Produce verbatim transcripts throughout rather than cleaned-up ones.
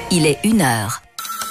il est une heure.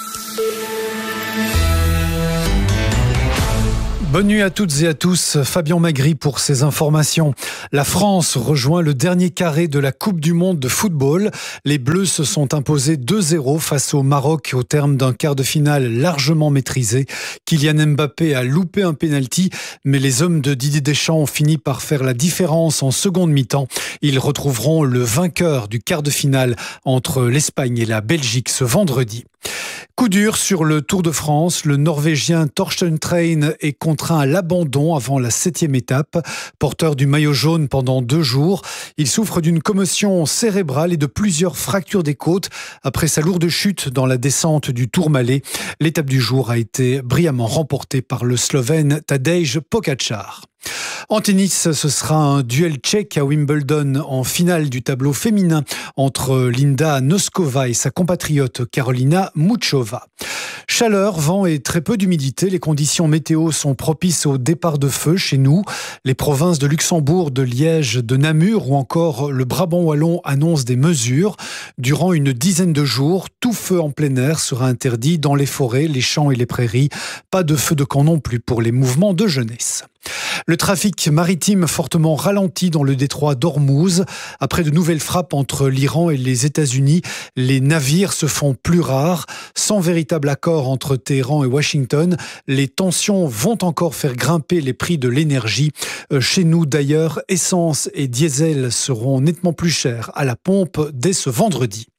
Bonne nuit à toutes et à tous, Fabien Magri pour ces informations. La France rejoint le dernier carré de la Coupe du Monde de football. Les Bleus se sont imposés deux zéro face au Maroc au terme d'un quart de finale largement maîtrisé. Kylian Mbappé a loupé un pénalty, mais les hommes de Didier Deschamps ont fini par faire la différence en seconde mi-temps. Ils retrouveront le vainqueur du quart de finale entre l'Espagne et la Belgique ce vendredi. Coup dur sur le Tour de France, le Norvégien Torsten Train est contraint à l'abandon avant la septième étape. Porteur du maillot jaune pendant deux jours, il souffre d'une commotion cérébrale et de plusieurs fractures des côtes après sa lourde chute dans la descente du Tourmalet. L'étape du jour a été brillamment remportée par le Slovène Tadej Pogačar. En tennis, ce sera un duel tchèque à Wimbledon en finale du tableau féminin entre Linda Noskova et sa compatriote Karolina Muchova. Chaleur, vent et très peu d'humidité, les conditions météo sont propices au départ de feu chez nous. Les provinces de Luxembourg, de Liège, de Namur ou encore le Brabant wallon annoncent des mesures. Durant une dizaine de jours, tout feu en plein air sera interdit dans les forêts, les champs et les prairies. Pas de feu de camp non plus pour les mouvements de jeunesse. Le trafic maritime fortement ralenti dans le détroit d'Ormuz. Après de nouvelles frappes entre l'Iran et les États-Unis, les navires se font plus rares. Sans véritable accord entre Téhéran et Washington, les tensions vont encore faire grimper les prix de l'énergie. Chez nous d'ailleurs, essence et diesel seront nettement plus chers à la pompe dès ce vendredi.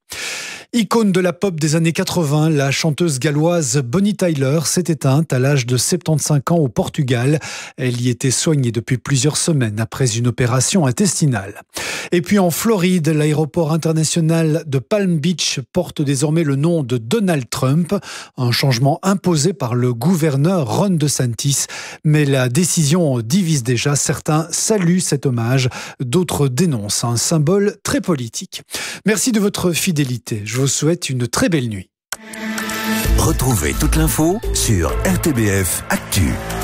Icône de la pop des années quatre-vingts, la chanteuse galloise Bonnie Tyler s'est éteinte à l'âge de soixante-quinze ans au Portugal. Elle y était soignée depuis plusieurs semaines après une opération intestinale. Et puis en Floride, l'aéroport international de Palm Beach porte désormais le nom de Donald Trump, un changement imposé par le gouverneur Ron DeSantis. Mais la décision divise déjà. Certains saluent cet hommage, d'autres dénoncent un symbole très politique. Merci de votre fidélité. Je vous souhaite une très belle nuit. Retrouvez toute l'info sur R T B F Actu.